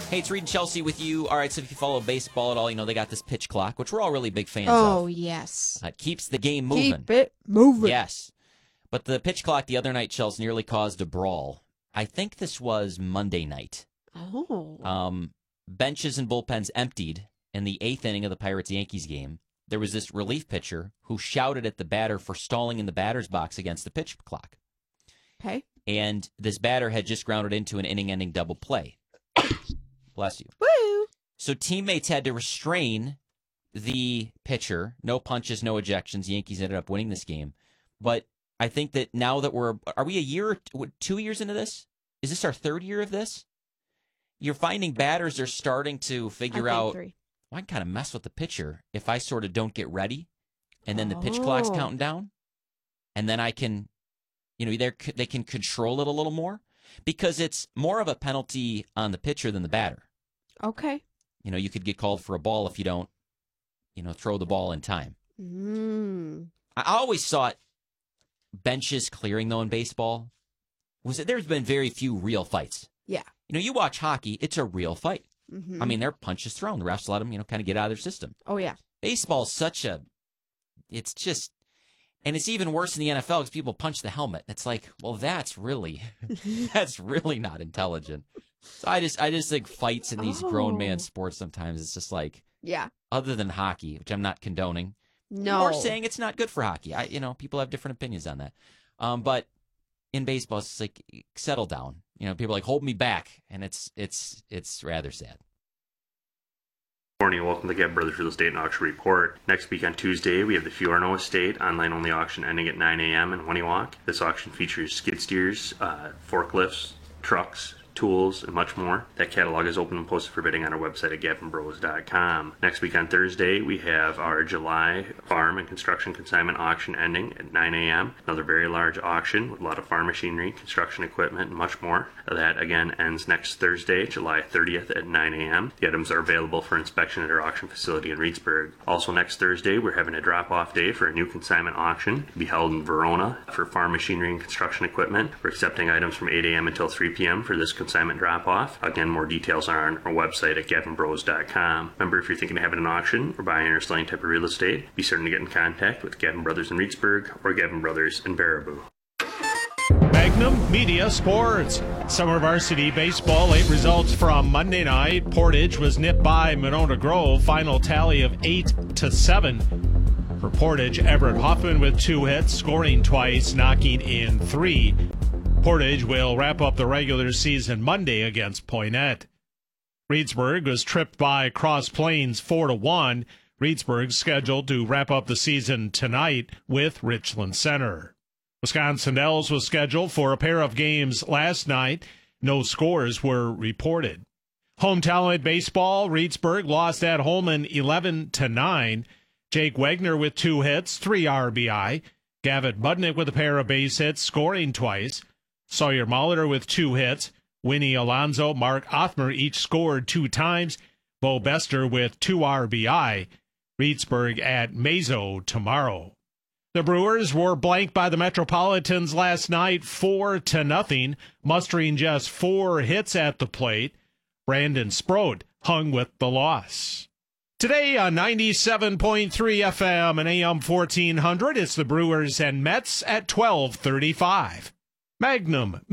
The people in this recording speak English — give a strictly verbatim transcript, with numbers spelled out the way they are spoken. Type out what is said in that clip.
Hey, it's Reed and Chelsea with you. All right, so if you follow baseball at all, you know they got this pitch clock, which we're all really big fans oh, of. yes. Uh, it keeps the game moving. Keep it moving. Yes. But the pitch clock the other night, Chelsea, nearly caused a brawl. I think this was Monday night. Oh. Um, benches and bullpens emptied in the eighth inning of the Pirates-Yankees game. There was this relief pitcher who shouted at the batter for stalling in the batter's box against the pitch clock. Okay. And this batter had just grounded into an inning-ending double play. Bless you. Woo! So teammates had to restrain the pitcher. No punches, no ejections. The Yankees ended up winning this game. But I think that now that we're, are we a year, two years into this? Is this our third year of this? You're finding batters are starting to figure I think out, three. well, I can kind of mess with the pitcher if I sort of don't get ready, and then the pitch clock's Oh. counting down, and then I can, you know, they they can control it a little more because it's more of a penalty on the pitcher than the batter. Okay. You know, you could get called for a ball if you don't, you know, throw the ball in time. Mm. I always thought benches clearing, though, in baseball, was that there's been very few real fights. Yeah. You know, you watch hockey, it's a real fight. Mm-hmm. I mean, there are punches thrown. The refs let them, you know, kind of get out of their system. Oh, yeah. Baseball's such a, it's just, and it's even worse in the N F L because people punch the helmet. It's like, well, that's really, that's really not intelligent. So I just, I just think fights in these Oh. grown man sports sometimes it's just like, Yeah. other than hockey, which I'm not condoning, No. or saying it's not good for hockey. I, you know, people have different opinions on that. Um, but in baseball, it's like settle down. You know, people are like hold me back, and it's it's it's rather sad. Morning, welcome to Gavin Brothers Real Estate and Auction Report. Next week on Tuesday, we have the Fiorno Estate online-only auction ending at nine a.m. in Winniewalk. This auction features skid steers, uh, forklifts, trucks, tools, and much more. That catalog is open and posted for bidding on our website at gavin bros dot com. Next week on Thursday, we have our July farm and construction consignment auction ending at nine a.m. Another very large auction with a lot of farm machinery, construction equipment, and much more. That again ends next Thursday, July thirtieth at nine a.m. The items are available for inspection at our auction facility in Reedsburg. Also next Thursday, we're having a drop-off day for a new consignment auction to be held in Verona for farm machinery and construction equipment. We're accepting items from eight a.m. until three p.m. for this consignment drop-off. Again, more details are on our website at gavin bros dot com. Remember, if you're thinking of having an auction or buying or selling type of real estate, be certain to get in contact with Gavin Brothers in Reedsburg or Gavin Brothers in Baraboo. Magnum Media Sports. Summer Varsity Baseball, late results from Monday night. Portage was nipped by Monona Grove. Final tally of eight to seven. For Portage, Everett Hoffman with two hits, scoring twice, knocking in three. Portage will wrap up the regular season Monday against Poynette. Reedsburg was tripped by Cross Plains four to one. Reedsburg scheduled to wrap up the season tonight with Richland Center. Wisconsin Dells was scheduled for a pair of games last night. No scores were reported. Home talent baseball, Reedsburg lost at Holman eleven to nine. Jake Wagner with two hits, three R B I. Gavin Budnick with a pair of base hits, scoring twice. Sawyer Molitor with two hits. Winnie Alonzo, Mark Othmer each scored two times. Bo Bester with two R B I. Reedsburg at Mazo tomorrow. The Brewers were blanked by the Metropolitans last night, four to nothing, mustering just four hits at the plate. Brandon Sprode hung with the loss. Today on ninety-seven point three F M and A M fourteen hundred, it's the Brewers and Mets at twelve thirty-five. Magnum